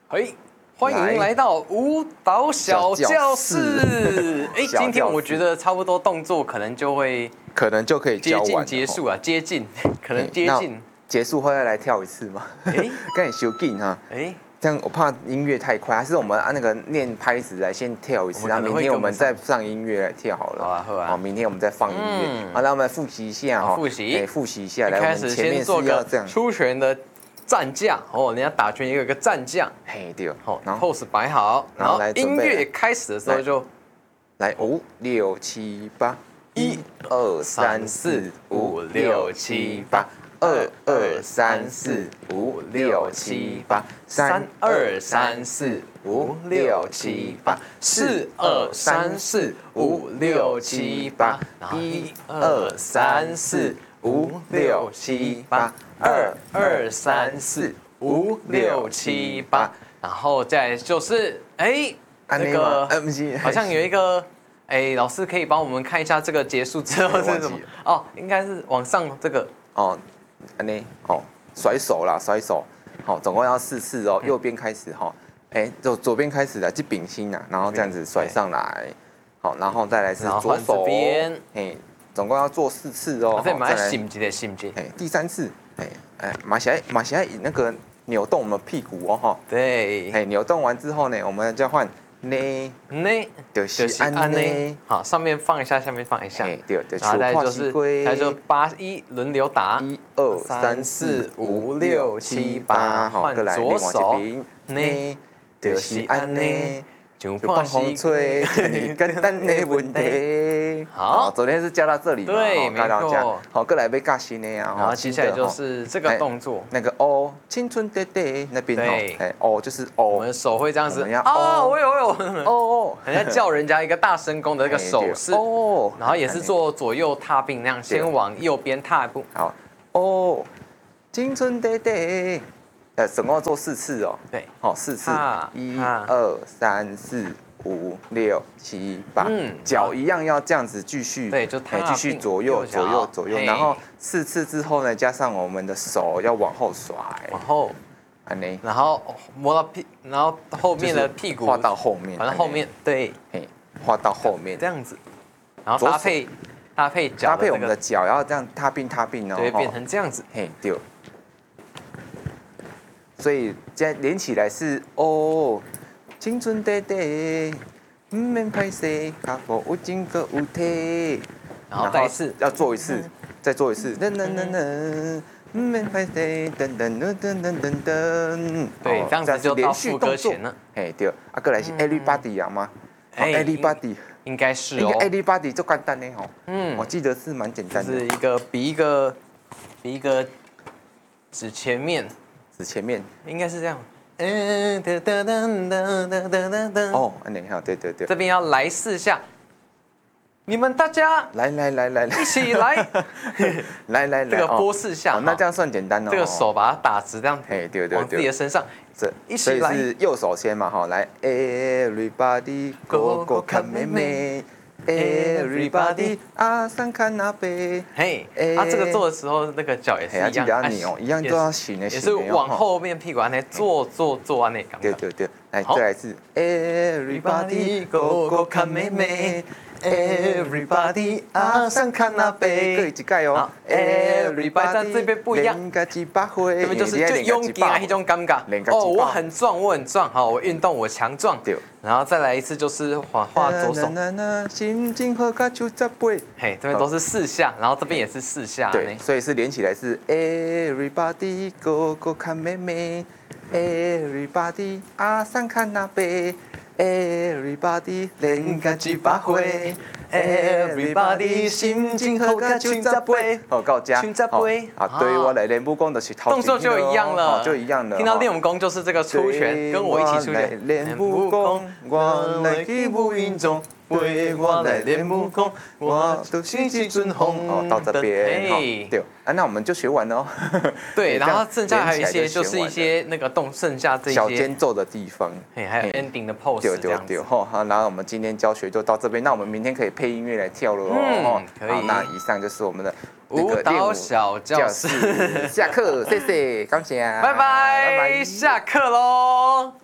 嘿，欢迎来到舞蹈小教室。哎，今天我觉得差不多动作可能可以接近结束啊，接近，可能接近。 结束后要来跳一次吗？哎，跟你修劲哈。哎，这样我怕音乐太快，还是我们按那个念拍子来先跳一次，然后明天我们再上音乐来跳好了。 好啊，好啊。 好，明天我们再放音乐。好，那我们复习一下哈。复习一下。来，我们前面是要这样。 出拳的站架哦，人家打拳有一个站架。 嘿，对。 好，然后 pose 摆好，然后音乐开始的时候就来5、6、7、8。1、2、3、4、5、6、7、8。2、2、3、4、5、6、7、8。3、2、3、4、5、6、7、8。4、2、3、4、5、6、7、8。1、2、3、4、5、6、7、8。2、2、3、4、5、6、7、8。 然后再就是那个好像有一个老师可以帮我们看一下这个结束之后是什么？哦，应该是往上这个哦。甩手啦，甩手，好，总共要4次哦。右边开始哈，左边开始的去秉心呐，然后这样子甩上来，好，然后再来是左手，总共要做4次哦。 再来心机， 第3次，马来那个扭动我们屁股哦哈。 对， 扭动完之后呢，我们就换。呢， 就是安呢，好，上面放一下，下面放一下， 对， 然后再就是8、1轮流打 ，1、2、3、4、5、6、7、8， 换左手， 呢，就是安呢，就放风吹，简单的问题。好，昨天是教到这里嘛， 对，没错。 好，过来要教新的啊。 然后接下来就是这个动作， 那个哦，青春爹爹那边哦，就是哦， 我们手会这样子啊，我有哦，人家叫人家一个大声公的这个手势哦，然后也是做左右踏并那样，先往右边踏一步。 好哦，青春爹爹。总共要做4次哦。 对， 好，4次，1、2、3、4、5、6、7、8。脚一样要这样子继续， 对，就继续左右，然后4次之后呢，加上我们的手要往后甩， 往后，然后摸到然后后面的屁股画到后面， 反正后面对， 画到后面这样子，然后搭配脚， 搭配我们的脚要这样踏并哦， 对，变成这样子， 对。所以现在连起来是哦，青春爹爹，唔免歹势，脚步有劲个有体。 然后再一次， 要做一次，再做一次，噔噔噔噔，唔免歹势，噔噔噔噔噔噔噔。 对，这样子就到副歌前了。 对，过来是 everybody 啊吗？everybody 应该是哦。 everybody 就简单的吼。我记得是蛮简单的。 是比一个指前面。 前面应该是这样， 哦，你好，对， 这边要来4下，你们大家来， 一起来， 来， 这个拨4下， 那这样算简单哦。 这个手把它打直，这样， 对， 往自己的身上，一起来。 所以是右手先嘛，哈，来 ，Everybody go 看妹妹。Everybody 阿三看那边， 这个做的时候，那个脚也是一样， 一样都要醒的， 也是往后面屁股安内做安内感。 对，来再来是 Everybody go 看妹妹 ，Everybody 阿三看那边，各一盖哦。 Everybody 这边不一样，这边就是最勇敢的那种感觉。哦，我很壮，好，我运动我强壮。对，然后再来一次就是画左手。这边都是4下，然后这边也是4下。 对，所以是连起来是 Everybody go 看妹妹 ，Everybody 阿三看那边 ，Everybody 练个几把回 ，Everybody 心情好个唱十杯。好，到家。唱十杯。对我来练武功就是动作就一样了， 就一样的。 听到练武功就是这个出拳，跟我一起出拳。 练武功，我来去武营中。陪我来练武功，我都心气春风。到这边，对，那我们就学完了哦。 对，然后剩下还有一些就是一些那个剩下这些小间奏的地方， 还有 ending 的 pose 这样子。 好，然后我们今天教学就到这边，那我们明天可以配音乐来跳了哦。 可以。 那以上就是我们的舞蹈小教室， 下课，谢谢，感谢， 拜拜，下课喽。